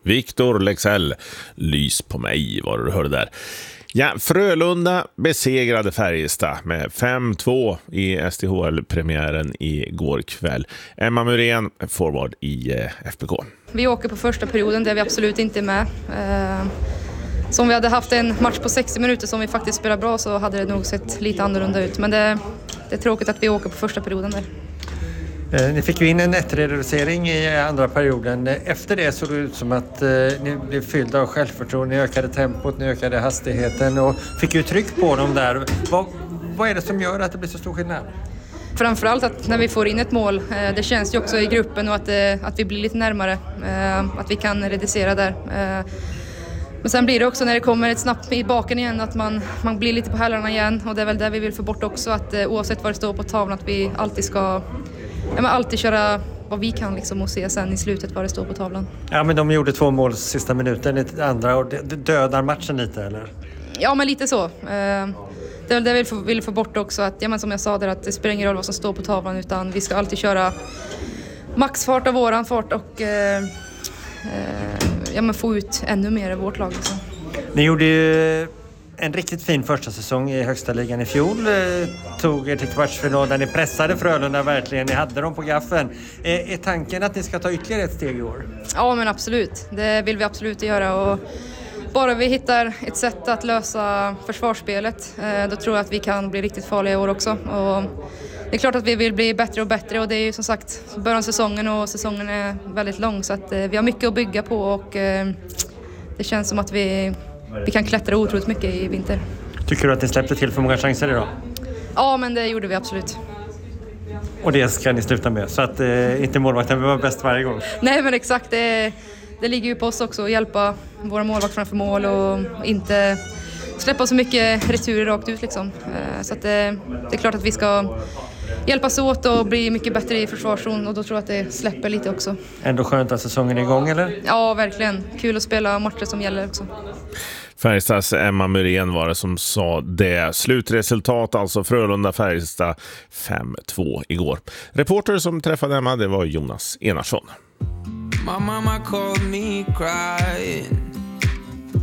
Victor Lexell, lys på mig var det du hörde där. Ja, Frölunda besegrade Färjestad med 5-2 i SDHL-premiären igår kväll. Emma Muren, forward i FBK. Vi åker på första perioden där vi absolut inte är med. Som vi hade haft en match på 60 minuter som vi faktiskt spelar bra så hade det nog sett lite annorlunda ut. Men det är tråkigt att vi åker på första perioden där. Ni fick ju in en 1-reducering i andra perioden. Efter det såg det ut som att ni blev fyllda av självförtroende. Ni ökade tempot, ni ökade hastigheten och fick ju tryck på dem där. Vad är det som gör att det blir så stor skillnad? Framförallt att när vi får in ett mål, det känns ju också i gruppen och att vi blir lite närmare. Att vi kan reducera där. Men sen blir det också när det kommer ett snabbt i baken igen att man blir lite på hälarna igen. Och det är väl det vi vill få bort också, att oavsett vad det står på tavlan att vi alltid ska alltid köra vad vi kan liksom, och se sen i slutet vad det står på tavlan. Ja, men de gjorde 2 mål sista minuten, lite andra, och det dödar matchen lite, eller? Ja, men lite så. Det är väl det vi vill få bort också, att, som jag sa där, att det spelar ingen roll vad som står på tavlan utan vi ska alltid köra maxfart av våran fart och få ut ännu mer i vårt lag. Liksom. Ni gjorde ju en riktigt fin första säsong i högsta ligan i fjol. Tog er till kvartsfinal där ni pressade Frölunda verkligen. Ni hade dem på gaffeln. Är tanken att ni ska ta ytterligare ett steg i år? Ja, men absolut. Det vill vi absolut göra. Och bara vi hittar ett sätt att lösa försvarsspelet, då tror jag att vi kan bli riktigt farliga i år också. Och det är klart att vi vill bli bättre och bättre och det är ju som sagt början säsongen och säsongen är väldigt lång så att vi har mycket att bygga på och det känns som att vi kan klättra otroligt mycket i vinter. Tycker du att ni släppte till för många chanser idag? Ja, men det gjorde vi absolut. Och det ska ni sluta med, så att inte målvakten var bäst varje gång? Nej, men exakt. Det ligger ju på oss också att hjälpa våra målvakt framför mål och inte släppa så mycket returer rakt ut. Liksom. Så att det är klart att vi ska hjälpas åt och bli mycket bättre i försvarszon och då tror jag att det släpper lite också. Ändå skönt att säsongen är igång, eller? Ja, verkligen. Kul att spela matcher som gäller också. Färjestads Emma Muren var det som sa det. Slutresultat alltså Frölunda-Färjestad 5-2 igår. Reporter som träffade Emma, det var Jonas Enarsson. My mama called me crying.